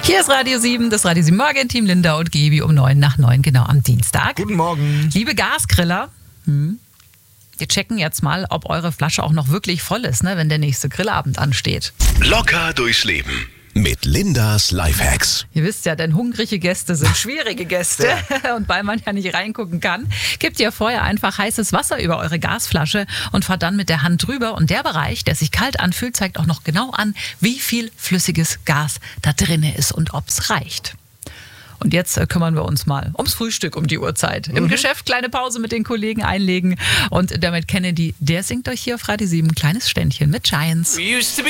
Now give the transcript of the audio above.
Hier ist Radio 7, das Radio 7 Morgenteam, Linda und Gebi um 9 nach 9, genau am Dienstag. Guten Morgen. Liebe Gasgriller, wir checken jetzt mal, ob eure Flasche auch noch wirklich voll ist, ne, wenn der nächste Grillabend ansteht. Locker durchs Leben mit Lindas Lifehacks. Ihr wisst ja, denn hungrige Gäste sind schwierige Gäste. Und weil man ja nicht reingucken kann, gebt ihr vorher einfach heißes Wasser über eure Gasflasche und fahrt dann mit der Hand drüber. Und der Bereich, der sich kalt anfühlt, zeigt auch noch genau an, wie viel flüssiges Gas da drin ist und ob es reicht. Und jetzt kümmern wir uns mal ums Frühstück um die Uhrzeit. Im Geschäft kleine Pause mit den Kollegen einlegen. Und damit Kennedy, der singt euch hier auf Radio 7 ein kleines Ständchen mit Giants.